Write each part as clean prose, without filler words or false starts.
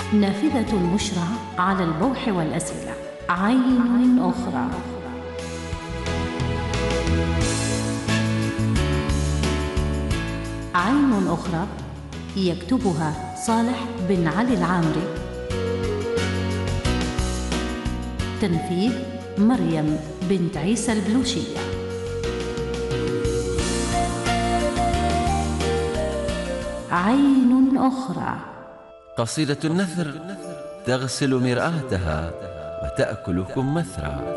نافذة المشرع على البوح والأسئلة. عين أخرى. عين أخرى يكتبها صالح بن علي العامري. تنفيذ مريم بنت عيسى البلوشية. عين أخرى. قصيدة النثر تغسل مرآتها وتأكل كمثرى.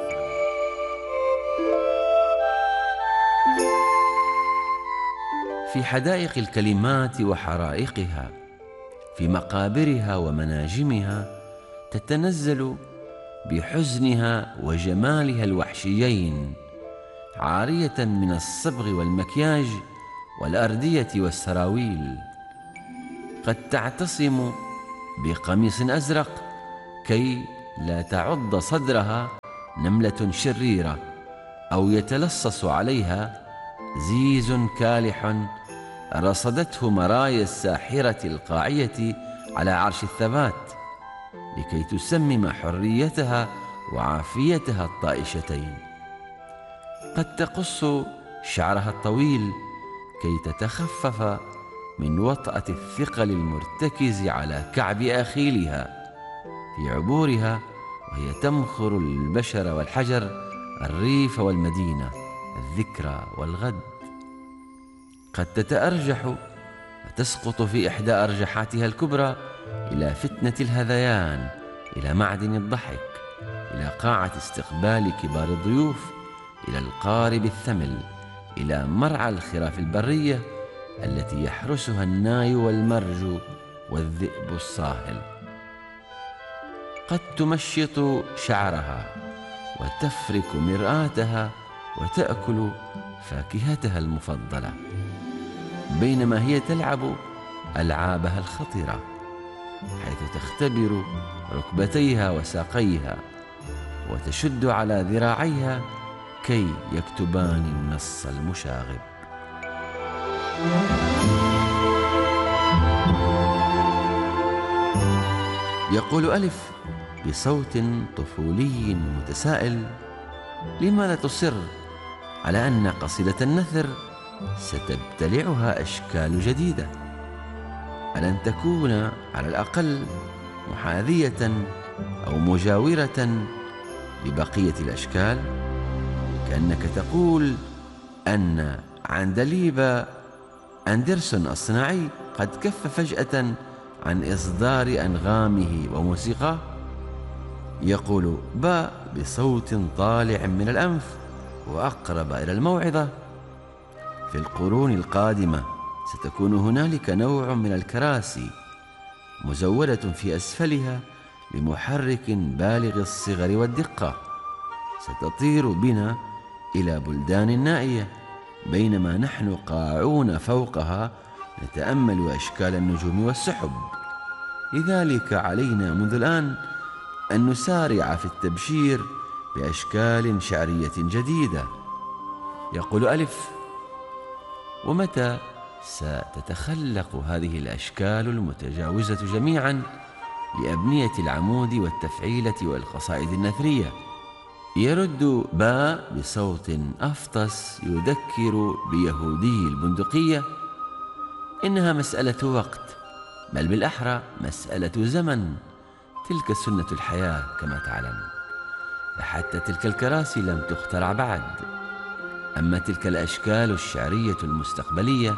في حدائق الكلمات وحرائقها، في مقابرها ومناجمها، تتنزل بحزنها وجمالها الوحشيين، عارية من الصبغ والمكياج والأردية والسراويل. قد تعتصم بقميص أزرق كي لا تعض صدرها نملة شريرة، أو يتلصص عليها زيز كالح رصدته مرايا الساحرة القاعية على عرش الثبات، لكي تسمم حريتها وعافيتها الطائشتين. قد تقص شعرها الطويل كي تتخفف من وطأة الثقل المرتكز على كعب أخيلها في عبورها، وهي تمخر البشر والحجر، الريف والمدينة، الذكرى والغد. قد تتأرجح وتسقط في إحدى أرجحاتها الكبرى إلى فتنة الهذيان، إلى معدن الضحك، إلى قاعة استقبال كبار الضيوف، إلى القارب الثمل، إلى مرعى الخراف البرية التي يحرسها الناي والمرج والذئب الصاهل. قد تمشط شعرها وتفرك مرآتها وتأكل فاكهتها المفضلة، بينما هي تلعب ألعابها الخطرة، حيث تختبر ركبتيها وساقيها وتشد على ذراعيها كي يكتبان النص المشاغب. يقول ألف بصوت طفولي متسائل: لما لا تصر على أن قصيدة النثر ستبتلعها أشكال جديدة؟ ألن تكون على الأقل محاذية أو مجاورة لبقية الأشكال؟ كأنك تقول أن عندليب أندرسون الصناعي قد كف فجأة عن إصدار أنغامه وموسيقاه. يقول باء بصوت طالع من الأنف وأقرب إلى الموعظة: في القرون القادمة ستكون هنالك نوع من الكراسي مزودة في أسفلها بمحرك بالغ الصغر والدقة، ستطير بنا إلى بلدان نائية، بينما نحن قاعون فوقها نتأمل أشكال النجوم والسحب. لذلك علينا منذ الآن أن نسارع في التبشير بأشكال شعرية جديدة. يقول ألف: ومتى ستتخلق هذه الأشكال المتجاوزة جميعا لأبنية العمود والتفعيلة والقصائد النثرية؟ يرد باء بصوت أفطس يذكر بيهودي البندقية: إنها مسألة وقت، بل بالأحرى مسألة زمن. تلك سنة الحياة كما تعلم، فحتى تلك الكراسي لم تخترع بعد. أما تلك الأشكال الشعرية المستقبلية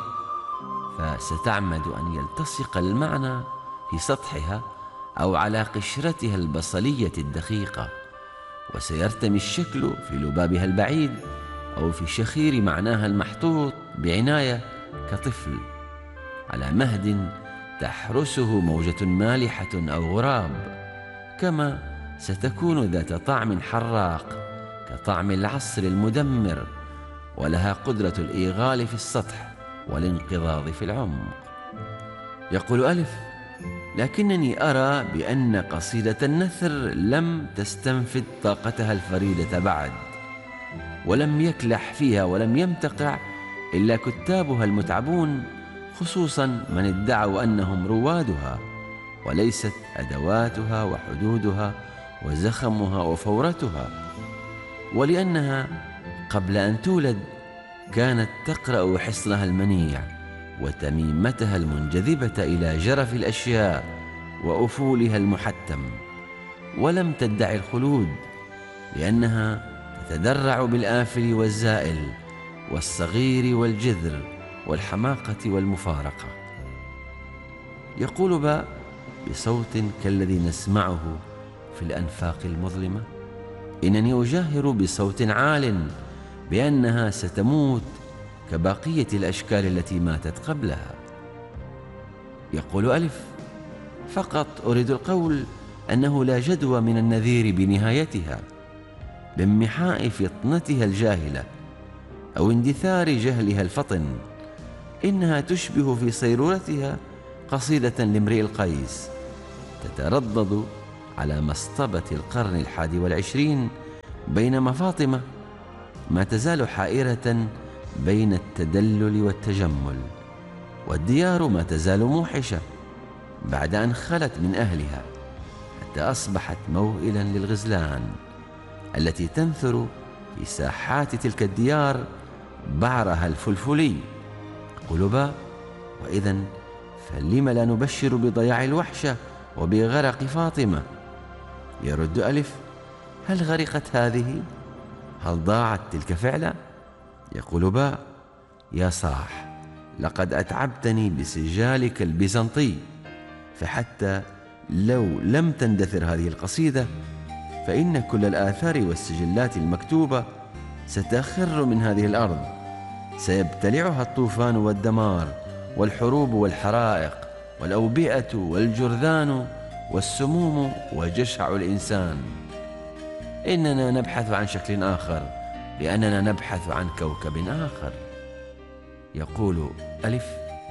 فستعمد أن يلتصق المعنى في سطحها أو على قشرتها البصلية الدقيقة، وسيرتمي الشكل في لبابها البعيد أو في شخير معناها المحطوط بعناية كطفل على مهد تحرسه موجة مالحة أو غراب، كما ستكون ذات طعم حراق كطعم العصر المدمر، ولها قدرة الإيغال في السطح والانقضاض في العمق. يقول ألف: لكنني أرى بأن قصيدة النثر لم تستنفد طاقتها الفريدة بعد، ولم يكلح فيها ولم يمتقع إلا كتابها المتعبون، خصوصا من ادعوا أنهم روادها، وليست أدواتها وحدودها وزخمها وفورتها، ولأنها قبل أن تولد كانت تقرأ حصنها المنيع وتميمتها المنجذبة إلى جرف الأشياء وأفولها المحتم، ولم تدعي الخلود، لأنها تتدرع بالآفل والزائل والصغير والجذر والحماقة والمفارقة. يقول باء بصوت كالذي نسمعه في الأنفاق المظلمة: إنني أجاهر بصوت عال بأنها ستموت كبقية الأشكال التي ماتت قبلها. يقول ألف: فقط أريد القول أنه لا جدوى من النذير بنهايتها، بانمحاء فطنتها الجاهلة أو اندثار جهلها الفطن. إنها تشبه في صيرورتها قصيدة لامرئ القيس تتردد على مصطبة القرن 21، بينما فاطمة ما تزال حائرة بين التدلل والتجمل، والديار ما تزال موحشة بعد أن خلت من أهلها، حتى أصبحت موئلا للغزلان التي تنثر في ساحات تلك الديار بعرها الفلفلي. يقول باء: وإذن فلم لا نبشر بضياع الوحشة وبغرق فاطمة؟ يرد ألف: هل غرقت هذه؟ هل ضاعت تلك فعلا؟ يقول باء: يا صاح، لقد أتعبتني بسجالك البيزنطي، فحتى لو لم تندثر هذه القصيدة فإن كل الآثار والسجلات المكتوبة ستخر من هذه الأرض، سيبتلعها الطوفان والدمار والحروب والحرائق والأوبئة والجرذان والسموم وجشع الإنسان. إننا نبحث عن شكل آخر لأننا نبحث عن كوكب آخر. يقول ألف: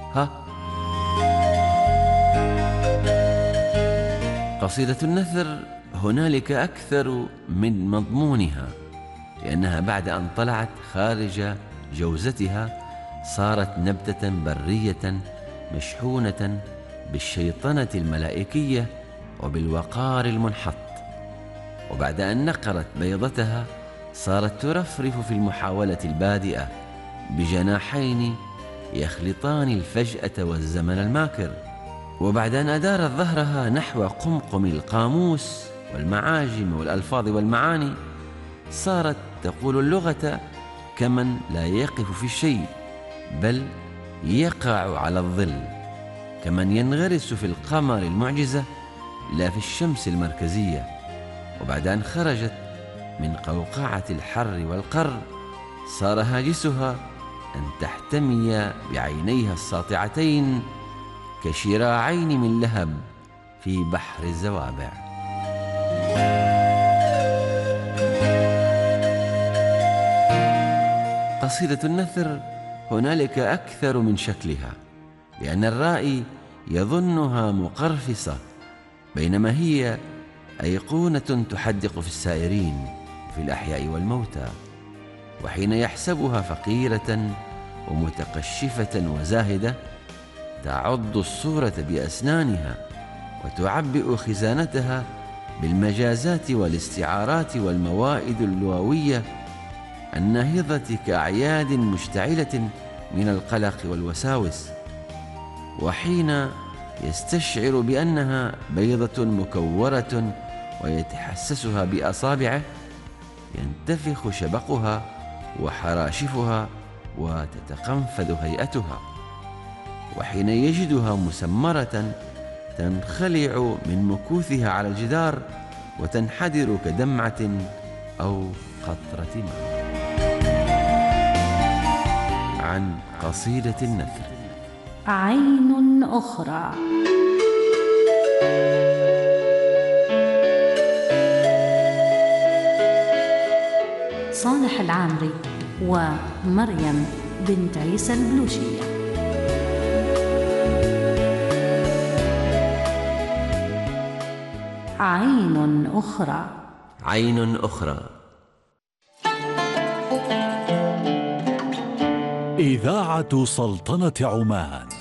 قصيدة النثر هنالك أكثر من مضمونها، لأنها بعد أن طلعت خارج جوزتها صارت نبتة برية مشحونة بالشيطنة الملائكية وبالوقار المنحط، وبعد أن نقرت بيضتها صارت ترفرف في المحاولة البادئة بجناحين يخلطان الفجأة والزمن الماكر، وبعد أن أدارت ظهرها نحو قمقم القاموس والمعاجم والألفاظ والمعاني صارت تقول اللغة كمن لا يقف في الشيء بل يقع على الظل، كمن ينغرس في القمر المعجزة لا في الشمس المركزية. وبعد أن خرجت من قوقعة الحر والقر صار هاجسها أن تحتمي بعينيها الساطعتين كشراعين من لهب في بحر الزوابع. قصيدة النثر هنالك أكثر من شكلها، لأن الرائي يظنها مقرفصة، بينما هي أيقونة تحدق في السائرين في الأحياء والموتى، وحين يحسبها فقيرة ومتقشفة وزاهدة تعض الصورة بأسنانها وتعبئ خزانتها بالمجازات والاستعارات والموائد اللغوية الناهضة كأعياد مشتعلة من القلق والوساوس. وحين يستشعر بأنها بيضة مكورة ويتحسسها بأصابعه ينتفخ شبقها وحراشفها وتتقنفذ هيئتها، وحين يجدها مسمرة تنخلع من مكوثها على الجدار وتنحدر كدمعة أو قطرة ماء. عن قصيدة النثر. عين أخرى. صالح العامري ومريم بنت عيسى البلوشية. عين أخرى. عين أخرى. إذاعة سلطنة عمان